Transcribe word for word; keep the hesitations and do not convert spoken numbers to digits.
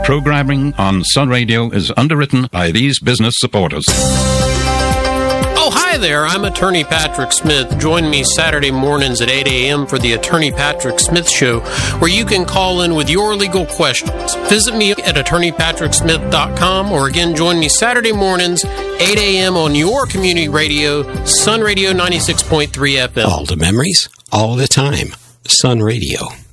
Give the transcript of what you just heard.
Programming on Sun Radio is underwritten by these business supporters. Oh, hi there. I'm Attorney Patrick Smith. Join me Saturday mornings at eight a.m. for the Attorney Patrick Smith Show, where you can call in with your legal questions. Visit me at attorney patrick smith dot com, or again, join me Saturday mornings, eight a.m. on your community radio, Sun Radio ninety-six point three F M. All the memories, all the time. Sun Radio.